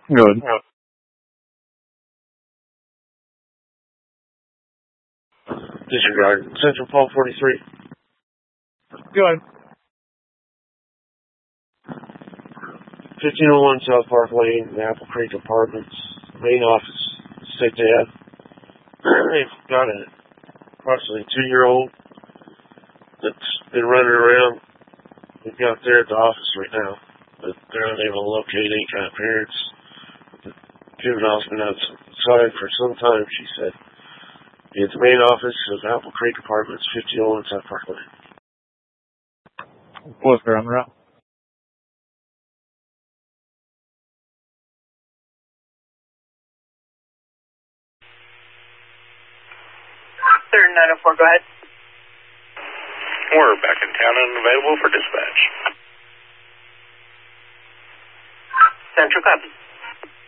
Good. Disregard. Central Paul 43. Good. 1501 South Park Lane, Apple Creek Apartments, main office, state dad. They've got an approximately 2-year-old that's been running around. We've got there at the office right now, but they're not able to locate any kind of parents. The juvenile's been outside for some time, she said. Be at the main office of Apple Creek Apartments, 1501 South Park Lane. What's there on the route? Third 904, go ahead. We're back in town and available for dispatch. Central copy.